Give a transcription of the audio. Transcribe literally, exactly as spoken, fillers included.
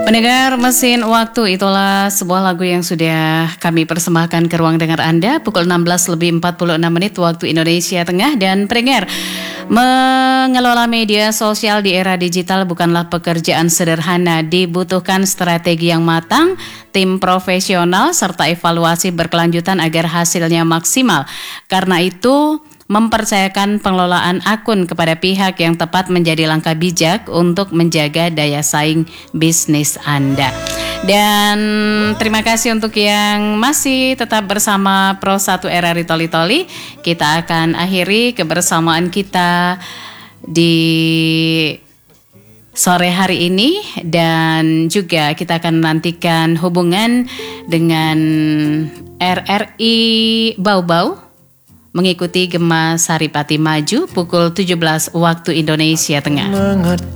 Pendengar mesin waktu, itulah sebuah lagu yang sudah kami persembahkan ke ruang dengar Anda pukul enam belas lebih empat puluh enam menit waktu Indonesia Tengah. Dan pendengar, mengelola media sosial di era digital bukanlah pekerjaan sederhana, dibutuhkan strategi yang matang, tim profesional, serta evaluasi berkelanjutan agar hasilnya maksimal. Karena itu, mempercayakan pengelolaan akun kepada pihak yang tepat menjadi langkah bijak untuk menjaga daya saing bisnis Anda. Dan terima kasih untuk yang masih tetap bersama Pro satu R R I Toli Toli. Kita akan akhiri kebersamaan kita di sore hari ini, dan juga kita akan menantikan hubungan dengan R R I Bau Bau mengikuti Gema Saripati Maju pukul tujuh belas waktu Indonesia Tengah. Mengerti.